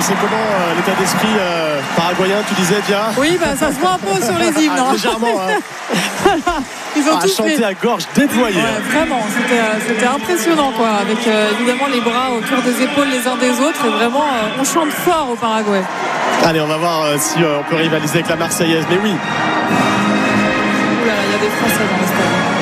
c'est comment l'état d'esprit paraguayen, tu disais, Dia? Oui, ça se voit un peu sur les hymnes. Légèrement. Voilà. Ils ont tous chanté fait... à gorge déployée. Ouais, vraiment, c'était impressionnant, quoi, avec évidemment les bras autour des épaules les uns des autres, et vraiment on chante fort au Paraguay. Allez, on va voir si on peut rivaliser avec la Marseillaise, mais oui. Ouh là là, il y a des Français dans le stade.